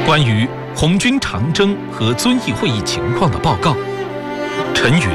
关于红军长征和遵义会议情况的报告。陈云。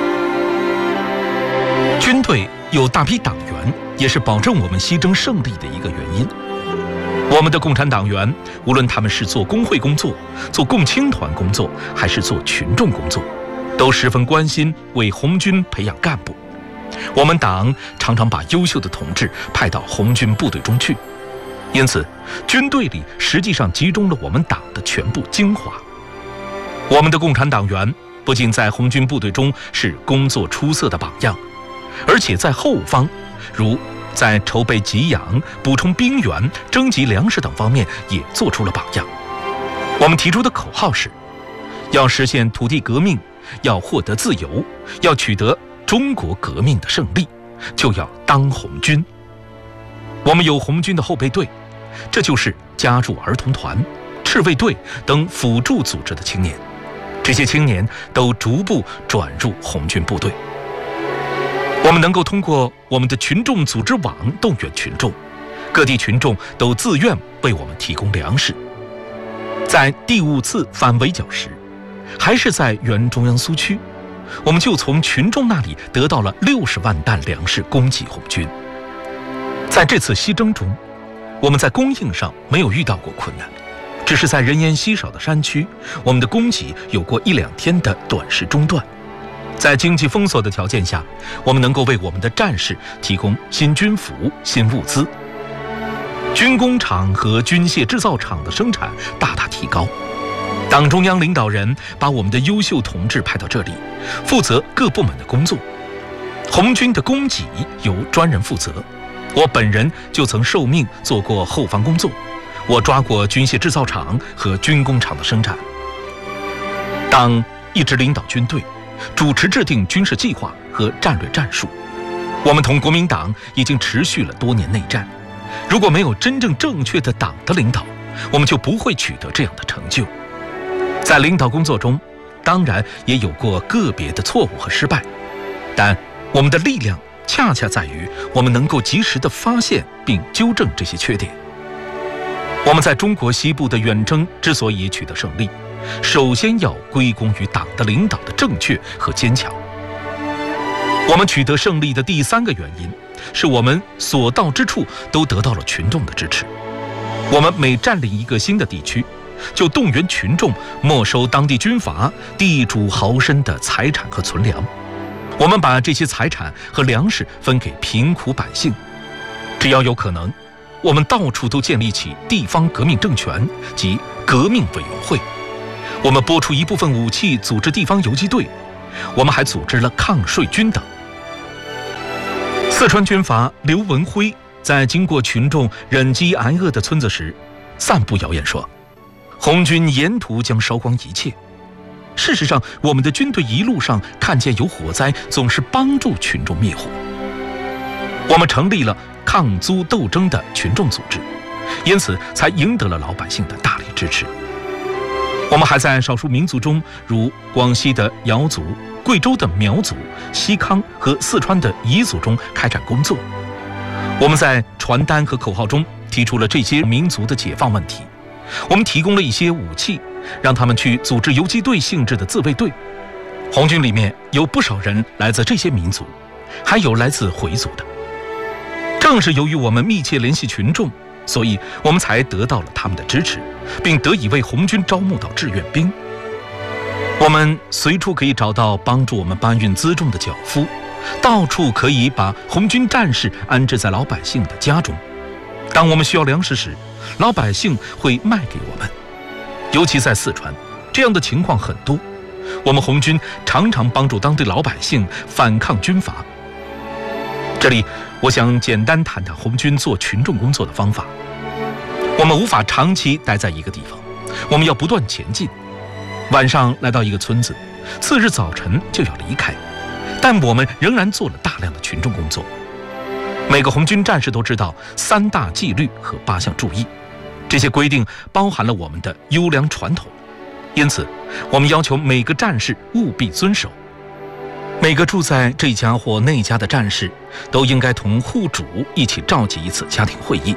军队有大批党员，也是保证我们西征胜利的一个原因。我们的共产党员，无论他们是做工会工作、做共青团工作，还是做群众工作，都十分关心为红军培养干部。我们党常常把优秀的同志派到红军部队中去，因此军队里实际上集中了我们党的全部精华。我们的共产党员不仅在红军部队中是工作出色的榜样，而且在后方，如在筹备给养、补充兵员、征集粮食等方面也做出了榜样。我们提出的口号是：要实现土地革命，要获得自由，要取得中国革命的胜利，就要当红军。我们有红军的后备队，这就是加入儿童团、赤卫队等辅助组织的青年，这些青年都逐步转入红军部队。我们能够通过我们的群众组织网动员群众，各地群众都自愿为我们提供粮食。在第5次反围剿时，还是在原中央苏区，我们就从群众那里得到了60万担粮食供给红军。在这次西征中，我们在供应上没有遇到过困难，只是在人烟稀少的山区，我们的供给有过1-2天的短时中断。在经济封锁的条件下，我们能够为我们的战士提供新军服、新物资。军工厂和军械制造厂的生产大大提高。党中央领导人把我们的优秀同志派到这里，负责各部门的工作。红军的供给由专人负责，我本人就曾受命做过后方工作，我抓过军械制造厂和军工厂的生产。党一直领导军队，主持制定军事计划和战略战术。我们同国民党已经持续了多年内战，如果没有真正正确的党的领导，我们就不会取得这样的成就。在领导工作中，当然也有过个别的错误和失败，但我们的力量恰恰在于我们能够及时地发现并纠正这些缺点。我们在中国西部的远征之所以取得胜利，首先要归功于党的领导的正确和坚强。我们取得胜利的第3个原因，是我们所到之处都得到了群众的支持。我们每占领一个新的地区，就动员群众没收当地军阀、地主豪绅的财产和存粮。我们把这些财产和粮食分给贫苦百姓。只要有可能，我们到处都建立起地方革命政权及革命委员会。我们拨出一部分武器组织地方游击队，我们还组织了抗税军等。四川军阀刘文辉在经过群众忍饥挨饿的村子时，散布谣言说，红军沿途将烧光一切。事实上，我们的军队一路上看见有火灾，总是帮助群众灭火。我们成立了抗租斗争的群众组织，因此才赢得了老百姓的大力支持。我们还在少数民族中，如广西的瑶族、贵州的苗族、西康和四川的彝族中开展工作。我们在传单和口号中提出了这些民族的解放问题。我们提供了一些武器，让他们去组织游击队性质的自卫队。红军里面有不少人来自这些民族，还有来自回族的。正是由于我们密切联系群众，所以我们才得到了他们的支持，并得以为红军招募到志愿兵。我们随处可以找到帮助我们搬运辎重的脚夫，到处可以把红军战士安置在老百姓的家中。当我们需要粮食时，老百姓会卖给我们。尤其在四川，这样的情况很多。我们红军常常帮助当地老百姓反抗军阀。这里我想简单谈谈红军做群众工作的方法。我们无法长期待在一个地方，我们要不断前进。晚上来到一个村子，次日早晨就要离开，但我们仍然做了大量的群众工作。每个红军战士都知道3大纪律和8项注意，这些规定包含了我们的优良传统，因此我们要求每个战士务必遵守。每个住在这家或那家的战士都应该同户主一起召集一次家庭会议，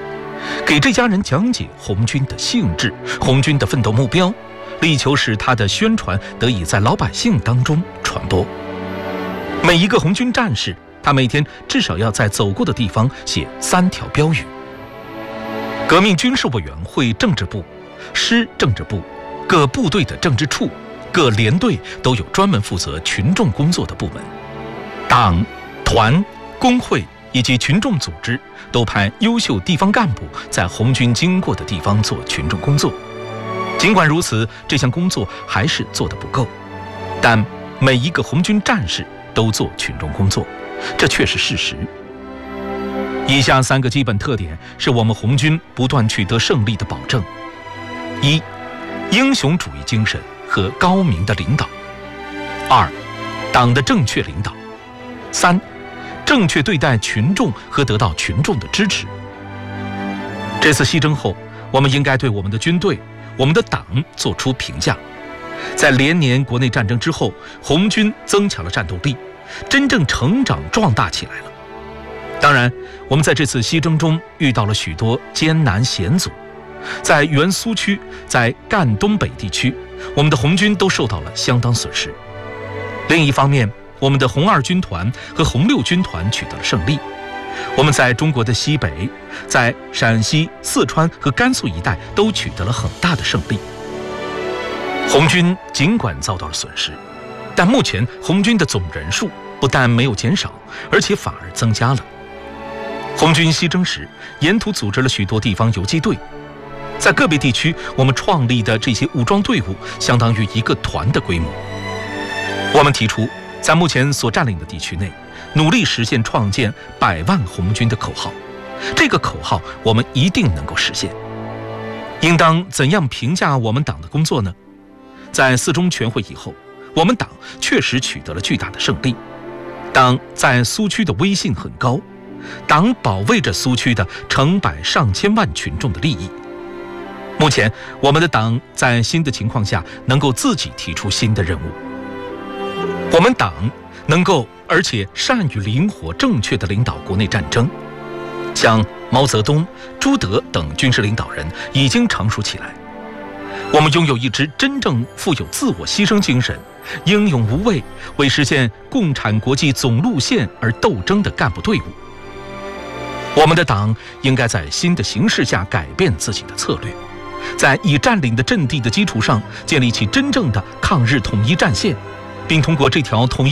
给这家人讲解红军的性质、红军的奋斗目标，力求使他的宣传得以在老百姓当中传播。每一个红军战士，他每天至少要在走过的地方写3条标语。革命军事委员会政治部、师政治部、各部队的政治处、各连队都有专门负责群众工作的部门。党、团、工会以及群众组织都派优秀地方干部在红军经过的地方做群众工作。尽管如此，这项工作还是做得不够，但每一个红军战士都做群众工作，这却是事实。以下3个基本特点是我们红军不断取得胜利的保证：一、英雄主义精神和高明的领导；二、党的正确领导；三、正确对待群众和得到群众的支持。这次西征后，我们应该对我们的军队、我们的党做出评价。在连年国内战争之后，红军增强了战斗力，真正成长壮大起来了。当然，我们在这次西征中遇到了许多艰难险阻，在原苏区、在赣东北地区，我们的红军都受到了相当损失。另一方面，我们的红2军团和红6军团取得了胜利。我们在中国的西北，在陕西、四川和甘肃一带都取得了很大的胜利。红军尽管遭到了损失，但目前红军的总人数不但没有减少，而且反而增加了。红军西征时，沿途组织了许多地方游击队，在个别地区，我们创立的这些武装队伍相当于一个团的规模。我们提出，在目前所占领的地区内，努力实现创建100万红军的口号。这个口号我们一定能够实现。应当怎样评价我们党的工作呢？在4中全会以后，我们党确实取得了巨大的胜利。党在苏区的威信很高，党保卫着苏区的成百上千万群众的利益。目前，我们的党在新的情况下能够自己提出新的任务。我们党能够而且善于灵活正确地领导国内战争，像毛泽东、朱德等军事领导人已经成熟起来。我们拥有一支真正富有自我牺牲精神、英勇无畏，为实现共产国际总路线而斗争的干部队伍。我们的党应该在新的形势下改变自己的策略，在已占领的阵地的基础上建立起真正的抗日统一战线，并通过这条统一